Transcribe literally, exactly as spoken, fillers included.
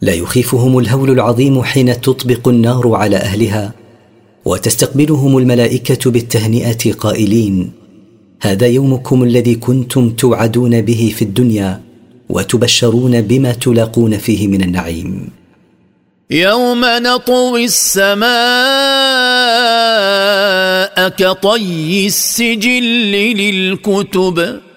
لا يخيفهم الهول العظيم حين تطبق النار على أهلها وتستقبلهم الملائكة بالتهنئة قائلين: هذا يومكم الذي كنتم توعدون به في الدنيا وتبشرون بما تلاقون فيه من النعيم. يوم نطوي السماء كطي السجل للكتب